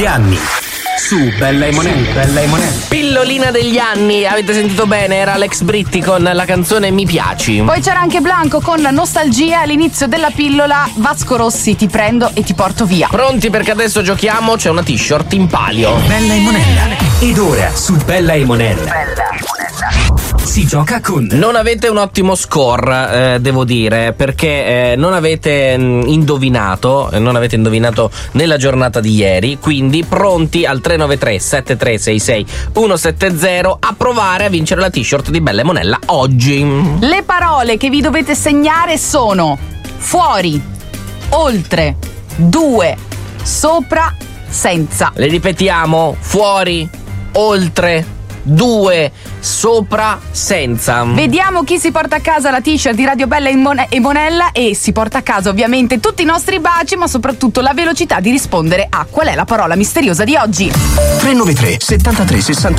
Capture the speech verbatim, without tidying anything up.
degli anni. Su Bella e Monella, Bella e Monella. Pillolina degli anni, avete sentito bene, era Alex Britti con la canzone Mi piaci. Poi c'era anche Blanco con Nostalgia. All'inizio della pillola Vasco Rossi, Ti prendo e ti porto via. Pronti perché adesso giochiamo, c'è una t-shirt in palio. Bella e Monella. Ed ora su Bella e Monella. Bella e Monella. Si gioca con. Non avete un ottimo score, eh, devo dire, perché eh, non avete mh, indovinato, eh, non avete indovinato nella giornata di ieri, quindi pronti al tre nove tre sette tre sei sei uno sette zero a provare a vincere la t-shirt di Bella e Monella oggi. Le parole che vi dovete segnare sono fuori, oltre, due, sopra, senza. Le ripetiamo: fuori, oltre, due, sopra, senza. Vediamo chi si porta a casa la t-shirt di Radio Bella e Mon- e Monella, e si porta a casa ovviamente tutti i nostri baci, ma soprattutto la velocità di rispondere a qual è la parola misteriosa di oggi. tre nove tre settantatré sessanta